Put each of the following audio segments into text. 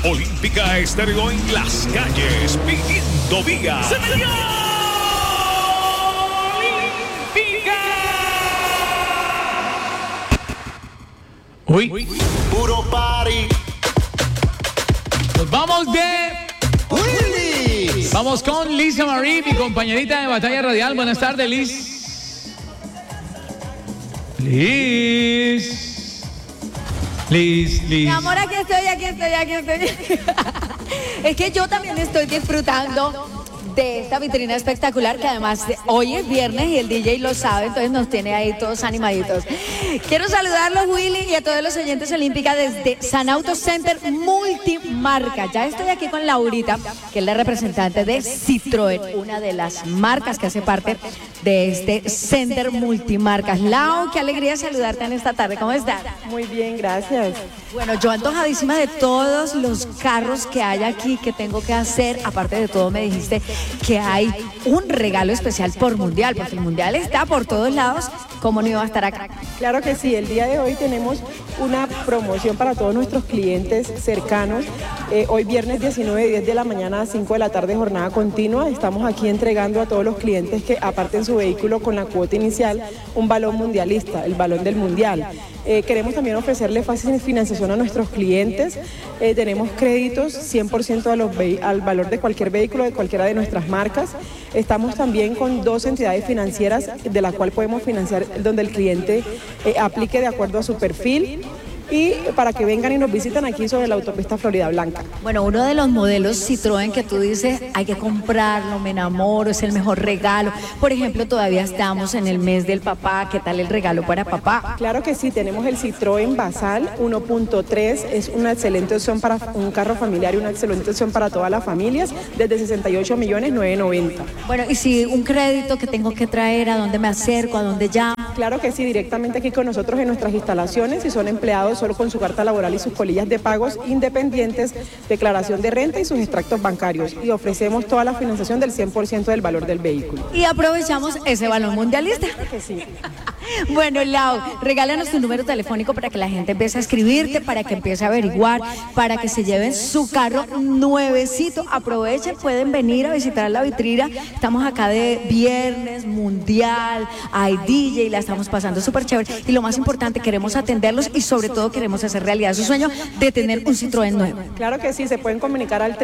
Olímpica Estéreo en las calles, pidiendo vía. ¡Señor! ¡Olímpica! Uy. Puro party. Nos vamos de Willy. Vamos con Lisa Marie, mi compañerita de batalla radial. Buenas tardes, Liz. Liz. Mi amor, aquí estoy. Es que yo también estoy disfrutando de esta vitrina espectacular, que además hoy es viernes y el DJ lo sabe, entonces nos tiene ahí todos animaditos. Quiero saludarlos, Willy, y a todos los oyentes Olímpica desde San Auto Center Multimarca. Ya estoy aquí con Laurita, que es la representante de Citroën, una de las marcas que hace parte de este Center Multimarcas. Lau, qué alegría saludarte en esta tarde. ¿Cómo estás? Muy bien, gracias. Bueno, yo antojadísima de todos los carros que hay aquí, que tengo que hacer. Aparte de todo, me dijiste que hay un regalo especial por Mundial, porque el Mundial está por todos lados. ¿Cómo no iba a estar acá? Claro que sí, el día de hoy tenemos una promoción para todos nuestros clientes cercanos. Hoy viernes 19, 10 de la mañana a 5 de la tarde, jornada continua. Estamos aquí entregando a todos los clientes que aparten su vehículo con la cuota inicial un balón mundialista, el balón del Mundial. Queremos también ofrecerle fácil financiación a nuestros clientes. Tenemos créditos 100% al valor de cualquier vehículo de cualquiera de nuestras marcas. Estamos también con 2 entidades financieras de las cuales podemos financiar donde el cliente aplique de acuerdo a su perfil, y para que vengan y nos visiten aquí sobre la autopista Florida Blanca. Bueno, uno de los modelos Citroën que tú dices, hay que comprarlo, me enamoro, es el mejor regalo. Por ejemplo, todavía estamos en el mes del papá. ¿Qué tal el regalo para papá? Claro que sí, tenemos el Citroën Basal 1.3, es una excelente opción para un carro familiar y una excelente opción para todas las familias, desde 68.990.000. Bueno, y si un crédito que tengo que traer, ¿a dónde me acerco? ¿A dónde llamo? Claro que sí, directamente aquí con nosotros en nuestras instalaciones, si son empleados solo con su carta laboral y sus colillas de pagos independientes, declaración de renta y sus extractos bancarios, y ofrecemos toda la financiación del 100% del valor del vehículo. Y aprovechamos ese balón mundialista. Claro que sí. Bueno, Lau, regálanos tu número telefónico para que la gente empiece a escribirte, para que empiece a averiguar, para que se lleven su carro nuevecito. Aprovechen, pueden venir a visitar la vitrina. Estamos acá de viernes, Mundial, hay DJ, la estamos pasando súper chévere. Y lo más importante, queremos atenderlos y sobre todo queremos hacer realidad su sueño de tener un Citroën nuevo. Claro que sí, se pueden comunicar al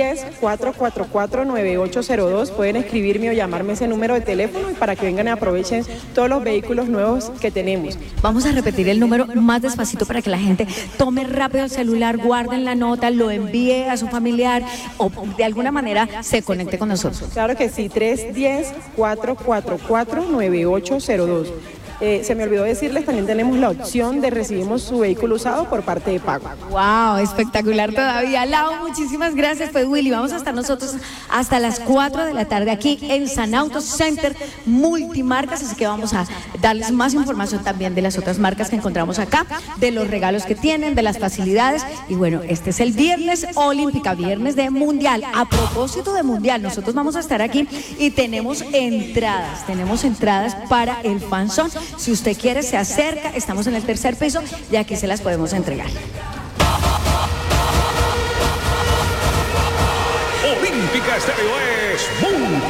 310-444-9802. Pueden escribirme o llamarme ese número de teléfono y para que vengan y aprovechen todos los vehículos nuevos que tenemos. Vamos a repetir el número más despacito para que la gente tome rápido el celular, guarden la nota, lo envíe a su familiar o de alguna manera se conecte con nosotros. Claro que sí, 310-444-9802. Se me olvidó decirles, también tenemos la opción de recibimos su vehículo usado por parte de pago. Wow, espectacular todavía. Lau, muchísimas gracias. Pues Willy, vamos a estar nosotros hasta las 4 de la tarde aquí en San Auto Center Multimarcas, así que vamos a darles más información también de las otras marcas que encontramos acá, de los regalos que tienen, de las facilidades. Y bueno, este es el viernes Olímpica, viernes de Mundial. A propósito de Mundial, nosotros vamos a estar aquí y tenemos entradas para el fanzón. Si usted quiere, se acerca, estamos en el 3er piso y aquí se las podemos entregar. Olímpica Estéreo es Mundial.